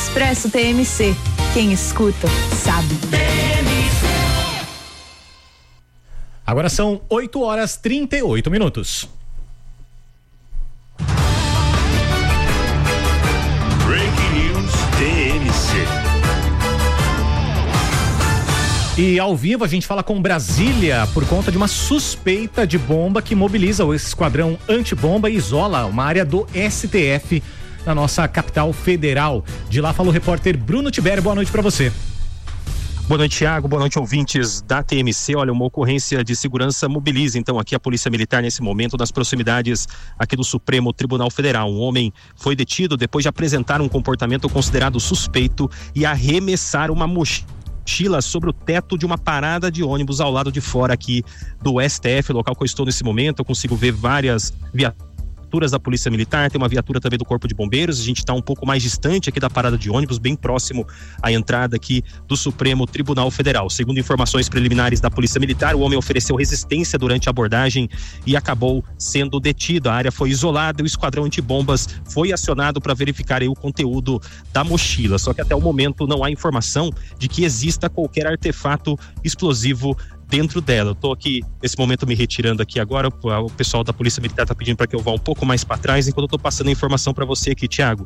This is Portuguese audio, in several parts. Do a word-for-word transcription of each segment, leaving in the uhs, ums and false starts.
Expresso T M C. Quem escuta, sabe. Agora são oito horas e trinta e oito minutos. Breaking News T M C. E ao vivo a gente fala com Brasília por conta de uma suspeita de bomba que mobiliza o esquadrão antibomba e isola uma área do S T F na nossa capital federal. De lá fala o repórter Bruno Tibério. Boa noite para você. Boa noite, Thiago. Boa noite, ouvintes da T M C. Olha, uma ocorrência de segurança mobiliza, então, aqui a Polícia Militar nesse momento, nas proximidades aqui do Supremo Tribunal Federal. Um homem foi detido depois de apresentar um comportamento considerado suspeito e arremessar uma mochila sobre o teto de uma parada de ônibus ao lado de fora aqui do S T F, local que eu estou nesse momento. Eu consigo ver várias viaturas da Polícia Militar, tem uma viatura também do Corpo de Bombeiros. A gente está um pouco mais distante aqui da parada de ônibus, bem próximo à entrada aqui do Supremo Tribunal Federal. Segundo informações preliminares da Polícia Militar, o homem ofereceu resistência durante a abordagem e acabou sendo detido. A área foi isolada e o esquadrão antibombas foi acionado para verificar aí o conteúdo da mochila. Só que até o momento não há informação de que exista qualquer artefato explosivo dentro dela. Eu tô aqui, nesse momento, me retirando aqui agora. O pessoal da Polícia Militar tá pedindo para que eu vá um pouco mais para trás, enquanto eu tô passando a informação para você aqui, Thiago.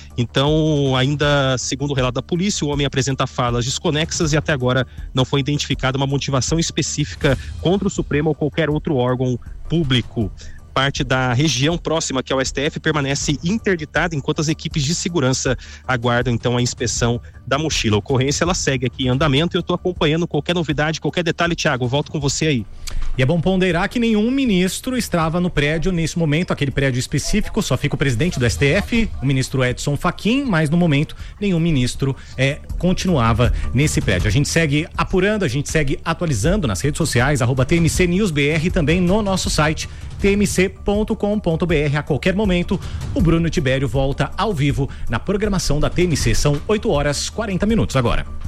Então, ainda segundo o relato da polícia, o homem apresenta falas desconexas e até agora não foi identificada uma motivação específica contra o Supremo ou qualquer outro órgão público. Parte da região próxima aqui ao S T F permanece interditada enquanto as equipes de segurança aguardam então a inspeção da mochila. A ocorrência ela segue aqui em andamento e eu estou acompanhando qualquer novidade, qualquer detalhe. Thiago, eu volto com você aí. E é bom ponderar que nenhum ministro estava no prédio nesse momento, aquele prédio específico, só fica o presidente do S T F, o ministro Edson Fachin, mas no momento nenhum ministro é, continuava nesse prédio. A gente segue apurando, a gente segue atualizando nas redes sociais, arroba T M C News B R, também no nosso site t m c ponto com ponto b r. A qualquer momento, o Bruno Tibério volta ao vivo na programação da T M C. São oito horas e quarenta minutos agora.